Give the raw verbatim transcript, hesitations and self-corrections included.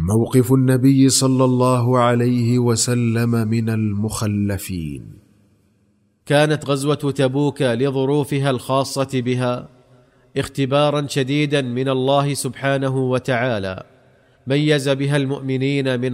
موقف النبي صلى الله عليه وسلم من المخلفين. كانت غزوة تبوك لظروفها الخاصة بها اختبارا شديدا من الله سبحانه وتعالى، ميز بها المؤمنين من